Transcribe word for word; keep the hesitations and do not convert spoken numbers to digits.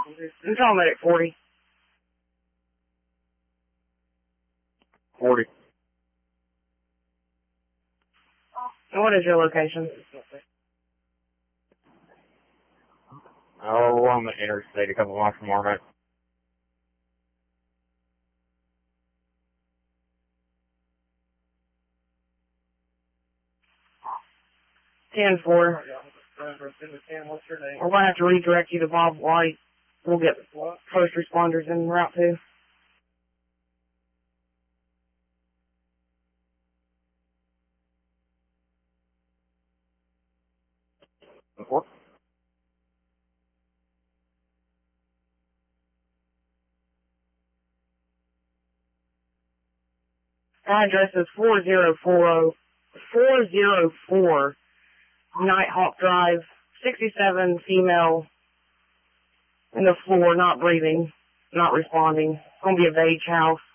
Control medic forty. forty. And what is your location? Oh, we're on the interstate a couple miles from Marmot. ten four. We're going to have to redirect you to Bob White. We'll get first responders en route too. Four. Address is four zero four four zero four Nighthawk Drive, sixty-seven female in the floor, not breathing, not responding. It's going to be a beige house.